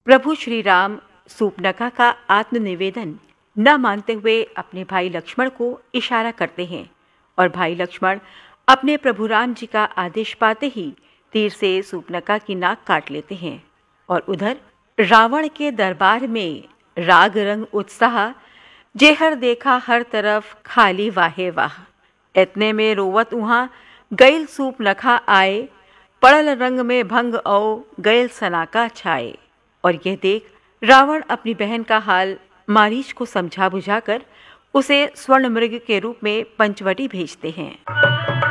प्रभु श्री राम सूर्पनखा का आत्मनिवेदन न मानते हुए अपने भाई लक्ष्मण को इशारा करते हैं और भाई लक्ष्मण अपने प्रभु राम जी का आदेश पाते ही तीर से सूर्पनखा की नाक काट लेते हैं। और उधर रावण के दरबार में राग रंग उत्साह, जेहर देखा हर तरफ खाली वाहे वाह। इतने में रोवत उहाँ गैल सूर्पनखा आए, पड़ल रंग में भंग औ गैल सनाका छाए। और यह देख रावण अपनी बहन का हाल मारीच को समझा बुझाकर उसे स्वर्ण मृग के रूप में पंचवटी भेजते हैं।